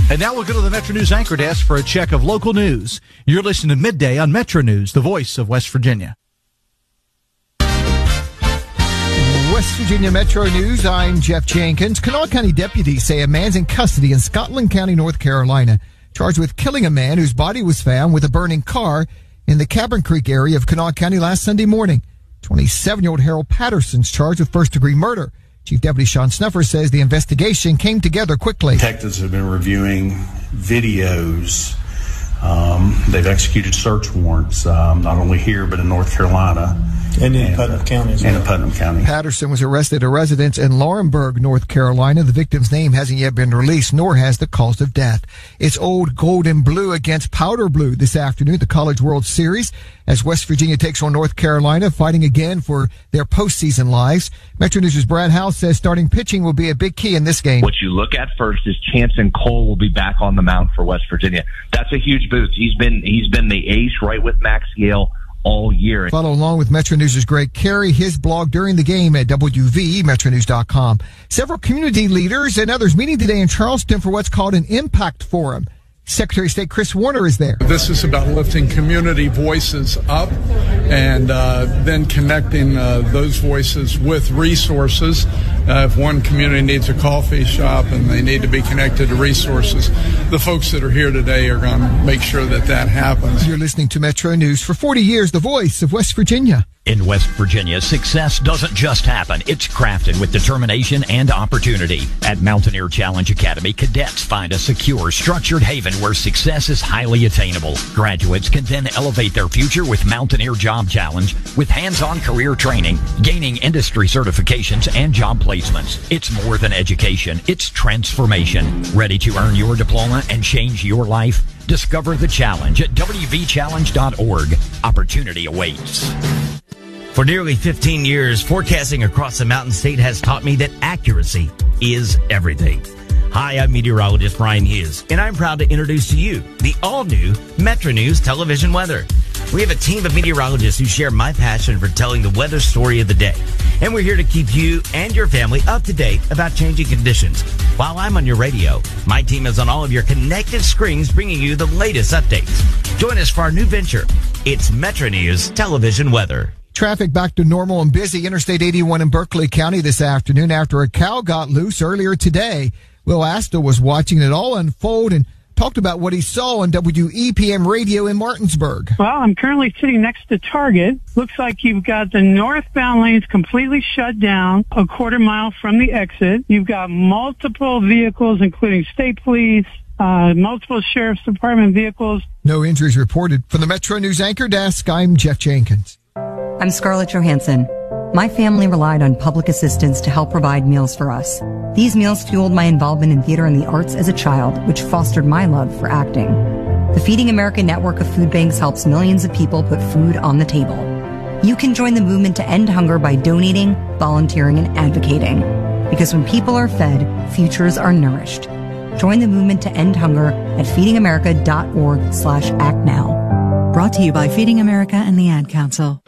And now we'll go to the Metro News Anchor Desk for a check of local news. You're listening to Midday on Metro News, the voice of West Virginia. West Virginia Metro News, I'm Jeff Jenkins. Kanawha County deputies say a man's in custody in Scotland County, North Carolina, charged with killing a man whose body was found with a burning car in the Cabron Creek area of Kanawha County last Sunday morning. 27-year-old Harold Patterson's charged with first-degree murder. Chief Deputy Sean Snuffer says the investigation came together quickly. Detectives have been reviewing videos. They've executed search warrants, not only here but in North Carolina. And in Putnam County as well. And in Putnam County. Patterson was arrested at a residence in Laurinburg, North Carolina. The victim's name hasn't yet been released, nor has the cause of death. It's Old Gold and Blue against Powder Blue this afternoon at the College World Series as West Virginia takes on North Carolina, fighting again for their postseason lives. Metro News' Brad House says starting pitching will be a big key in this game. What you look at first is Chanson Cole will be back on the mound for West Virginia. That's a huge boost. He's been the ace right with Max Yale all year. Follow along with Metro News' Greg Carey, his blog during the game at WVEMetroNews.com. Several community leaders and others meeting today in Charleston for what's called an Impact Forum. Secretary of State Chris Warner is there. This is about lifting community voices up and then connecting those voices with resources. If one community needs a coffee shop and they need to be connected to resources, the folks that are here today are going to make sure that that happens. You're listening to Metro News. For 40 years, the voice of West Virginia. In West Virginia, success doesn't just happen. It's crafted with determination and opportunity. At Mountaineer Challenge Academy, cadets find a secure, structured haven where success is highly attainable. Graduates can then elevate their future with Mountaineer Job Challenge with hands-on career training, gaining industry certifications, and job placements. It's more than education. It's transformation. Ready to earn your diploma and change your life? Discover the challenge at wvchallenge.org. Opportunity awaits. For nearly 15 years, forecasting across the Mountain State has taught me that accuracy is everything. Hi, I'm meteorologist Brian Hughes, and I'm proud to introduce to you the all-new Metro News television weather. We have a team of meteorologists who share my passion for telling the weather story of the day. And we're here to keep you and your family up to date about changing conditions. While I'm on your radio, my team is on all of your connected screens bringing you the latest updates. Join us for our new venture. It's Metro News television weather. Traffic back to normal and busy. Interstate 81 in Berkeley County this afternoon after a cow got loose earlier today. Will Asta was watching it all unfold and talked about what he saw on WEPM radio in Martinsburg. Well, I'm currently sitting next to Target. Looks like you've got the northbound lanes completely shut down a quarter mile from the exit. You've got multiple vehicles, including state police, multiple sheriff's department vehicles. No injuries reported. From the Metro News Anchor Desk, I'm Jeff Jenkins. I'm Scarlett Johansson. My family relied on public assistance to help provide meals for us. These meals fueled my involvement in theater and the arts as a child, which fostered my love for acting. The Feeding America network of food banks helps millions of people put food on the table. You can join the movement to end hunger by donating, volunteering, and advocating. Because when people are fed, futures are nourished. Join the movement to end hunger at feedingamerica.org/actnow. Brought to you by Feeding America and the Ad Council.